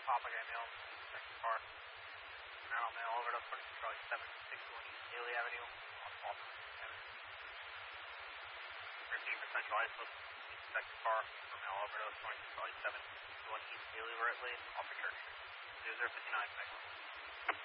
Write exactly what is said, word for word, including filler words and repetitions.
Papa Guy Mail, second car. Now Mail overdose for Charlie seven six one East Daly Avenue, off Walter Avenue. Repeat for Central Islip, second car for Mail overdose for Charlie seven six one East Daly Right Lane, off of Church. zero zero five nine, second.